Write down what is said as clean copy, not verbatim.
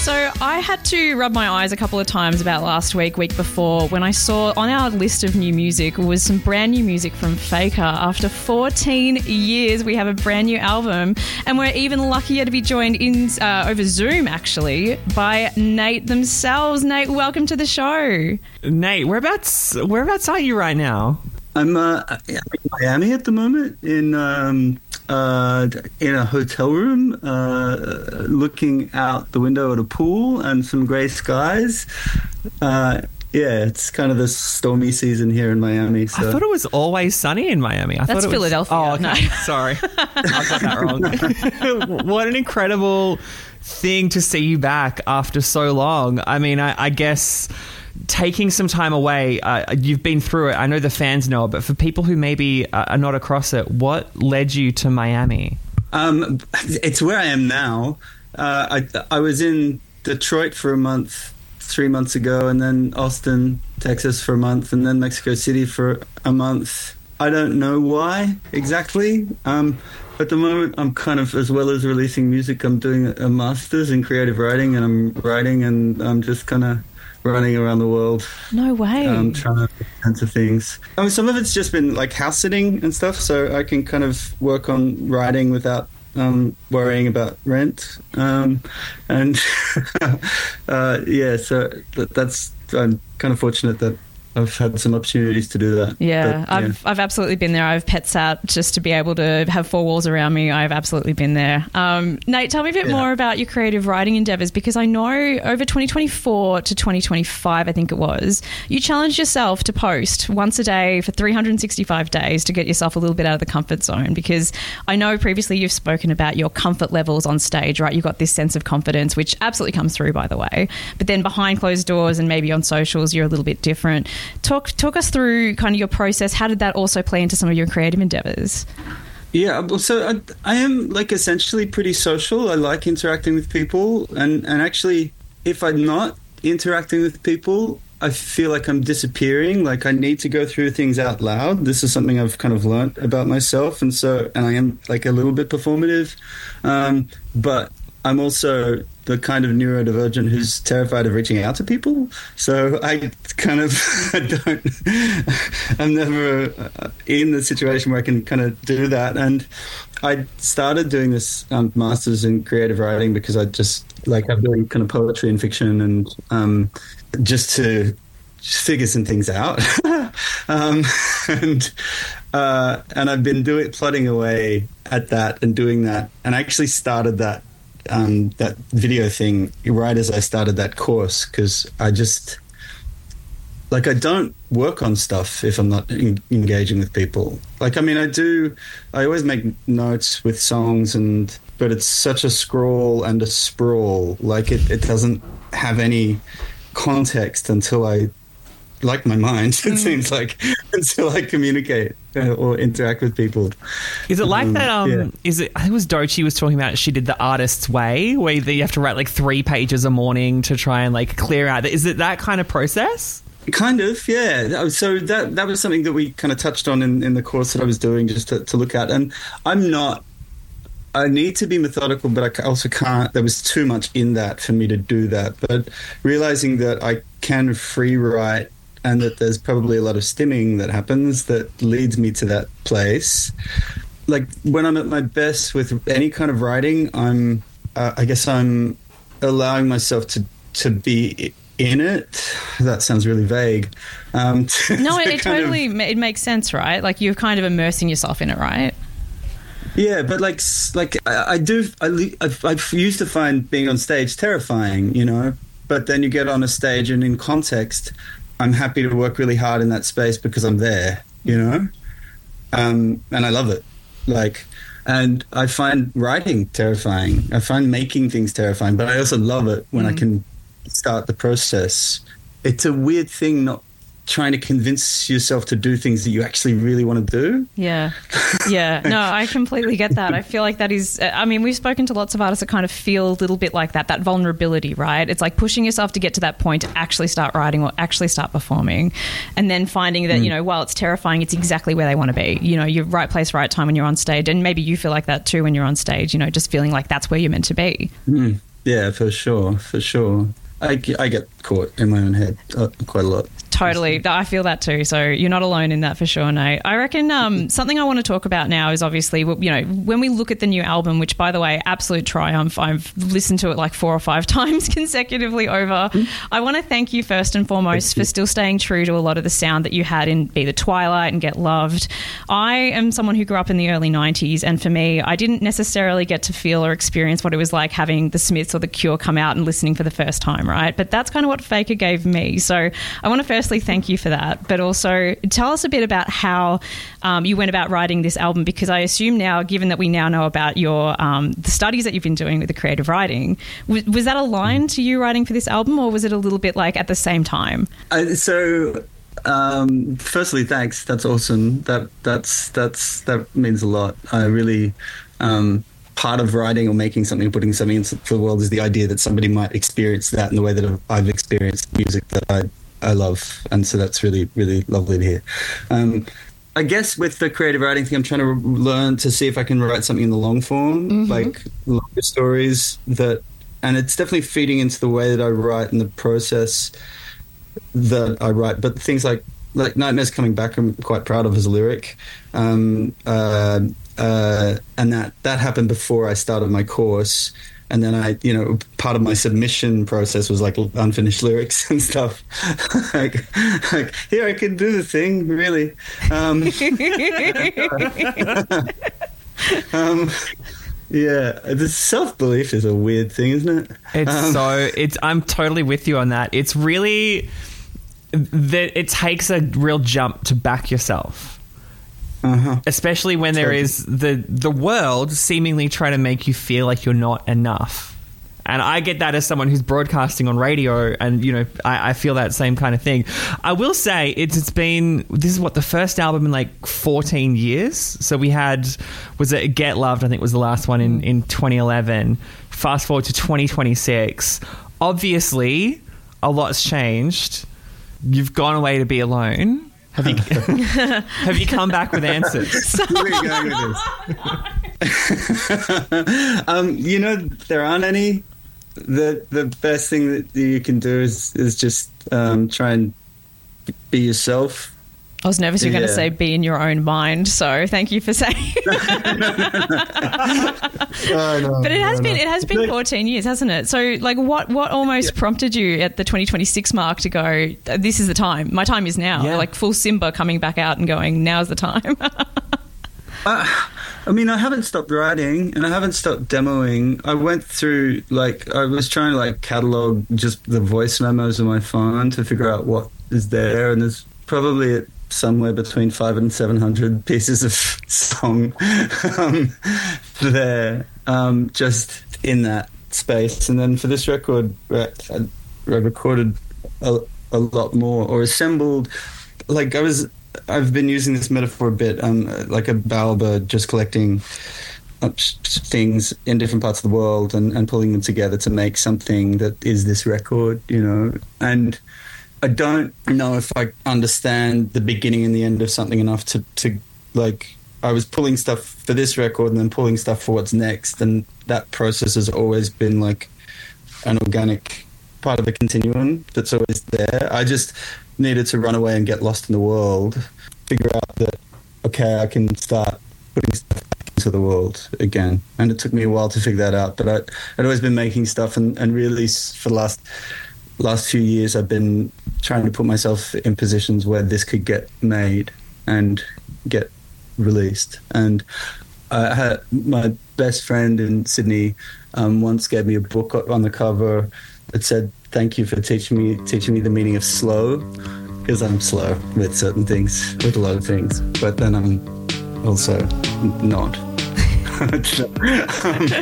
So I had to rub my eyes a couple of times about last week before, when I saw on our list of new music was some brand new music from Faker. After 14 years, we have a brand new album, and we're even luckier to be joined in over Zoom, actually, by Nate themselves. Nate, welcome to the show. Nate, whereabouts are you right now? I'm in Miami at the moment, in a hotel room, looking out the window at a pool and some grey skies. It's kind of the stormy season here in Miami. So. I thought it was always sunny in Miami. That's Philadelphia. Oh, okay. No. Sorry. I got that wrong. What an incredible thing to see you back after so long. I mean, I guess taking some time away, you've been through it. I know the fans know it, but for people who maybe are not across it, what led you to Miami? It's where I am now. I was in Detroit for a month 3 months ago, and then Austin, Texas for a month, and then Mexico City for a month. I don't know why exactly. At the moment, I'm kind of, as well as releasing music, I'm doing a master's in creative writing, and I'm writing, and I'm just kind of running around the world. No way. Trying to make sense of things. I mean, some of it's just been like house sitting and stuff, so I can kind of work on writing without worrying about rent. So that's, I'm kind of fortunate that I've had some opportunities to do that. Yeah, I've absolutely been there. I've pet sat just to be able to have four walls around me. I've absolutely been there. Nate, tell me a bit more about your creative writing endeavours, because I know over 2024 to 2025, I think it was, you challenged yourself to post once a day for 365 days to get yourself a little bit out of the comfort zone, because I know previously you've spoken about your comfort levels on stage, right? You've got this sense of confidence, which absolutely comes through, by the way. But then behind closed doors and maybe on socials, you're a little bit different. Talk us through kind of your process. How did that also play into some of your creative endeavours? Yeah, well, so I am like essentially pretty social. I like interacting with people, and actually, if I'm not interacting with people, I feel like I'm disappearing. Like I need to go through things out loud. This is something I've kind of learnt about myself, and I am like a little bit performative, but I'm also the kind of neurodivergent who's terrified of reaching out to people. So I'm never in the situation where I can kind of do that. And I started doing this master's in creative writing because I just like, I'm doing kind of poetry and fiction, and just to figure some things out. And I've been plodding away at that and doing that. And I actually started that video thing right as I started that course, because I just like, I don't work on stuff if I'm not engaging with people. Like, I mean, I always make notes with songs, but it's such a scroll and a sprawl. Like it doesn't have any context until I, like my mind, it seems like, until I communicate or interact with people. Is it like that? Is it? I think it was Doechii was talking about. She did the artist's way, where you have to write like 3 pages a morning to try and like clear out. Is it that kind of process? Kind of, yeah. So that was something that we kind of touched on in the course that I was doing, just to look at. And I need to be methodical, but I also can't. There was too much in that for me to do that. But realizing that I can free write, and that there's probably a lot of stimming that happens that leads me to that place. Like when I'm at my best with any kind of writing, I guess I'm allowing myself to be in it. That sounds really vague. No, it makes sense, right? Like you're kind of immersing yourself in it, right? Yeah, but like I used to find being on stage terrifying, you know. But then you get on a stage, and in context, I'm happy to work really hard in that space because I'm there, you know? And I love it. Like, and I find writing terrifying. I find making things terrifying, but I also love it when I can start the process. It's a weird thing not trying to convince yourself to do things that you actually really want to do. Yeah. No, I completely get that. I feel like that is, I mean, we've spoken to lots of artists that kind of feel a little bit like that vulnerability, right? It's like pushing yourself to get to that point to actually start writing or actually start performing, and then finding that, you know, while it's terrifying, it's exactly where they want to be. You know, you're right place, right time when you're on stage, and maybe you feel like that too when you're on stage, you know, just feeling like that's where you're meant to be. Yeah, for sure. I get caught in my own head quite a lot. Totally. I feel that too. So you're not alone in that for sure, Nate. I reckon something I want to talk about now is obviously, you know, when we look at the new album, which, by the way, absolute triumph. I've listened to it like 4 or 5 times consecutively over. I want to thank you first and foremost for still staying true to a lot of the sound that you had in Be the Twilight and Get Loved. I am someone who grew up in the early 90s, and for me, I didn't necessarily get to feel or experience what it was like having the Smiths or the Cure come out and listening for the first time, right? But that's kind of what Faker gave me. So I want to firstly thank you for that, but also tell us a bit about how you went about writing this album, because I assume now, given that we now know about your the studies that you've been doing with the creative writing, was that aligned to you writing for this album, or was it a little bit like at the same time? Firstly, thanks. That's awesome. That means a lot. I really part of writing or making something, putting something into the world, is the idea that somebody might experience that in the way that I've experienced music that I love, and so that's really, really lovely to hear. I guess with the creative writing thing, I'm trying to learn to see if I can write something in the long form, like longer stories and it's definitely feeding into the way that I write and the process that I write. But things like Nightmares Coming Back, I'm quite proud of as a lyric. And that happened before I started my course. And then part of my submission process was like unfinished lyrics and stuff. like here, I can do the thing, really. Yeah, the self-belief is a weird thing, isn't it? I'm totally with you on that. It's really that it takes a real jump to back yourself. Especially when there is the world seemingly trying to make you feel like you're not enough. And I get that as someone who's broadcasting on radio, and, you know, I feel that same kind of thing. I will say this is the first album in like 14 years. So we had, was it Get Loved, I think was the last one in 2011. Fast forward to 2026. Obviously, a lot's changed. You've gone away to be alone. Have you come back with answers? Where are you going with this? There aren't any. The best thing that you can do is just try and be yourself. I was nervous you were going to say be in your own mind, so thank you for saying. But it has been 14 years, hasn't it? So, like, what almost prompted you at the 2026 mark to go, this is the time. My time is now. Yeah. Like full Simba coming back out and going, now's the time. I mean, I haven't stopped writing and I haven't stopped demoing. I went through, I was trying to catalog just the voice memos on my phone to figure out what is there, and there's probably somewhere between 500 and 700 pieces of song there, just in that space. And then for this record, I recorded a lot more, or assembled. I've been using this metaphor a bit, like a bowerbird, just collecting things in different parts of the world and pulling them together to make something that is this record, and I don't know if I understand the beginning and the end of something enough to I was pulling stuff for this record and then pulling stuff for what's next, and that process has always been like an organic part of the continuum that's always there. I just needed to run away and get lost in the world, figure out that, okay, I can start putting stuff back into the world again. And it took me a while to figure that out, but I'd always been making stuff, and really for the last few years I've been trying to put myself in positions where this could get made and get released. And I had my best friend in Sydney once gave me a book on the cover that said, "Thank you for teaching me the meaning of slow," because I'm slow with certain things, with a lot of things, but then I'm also not.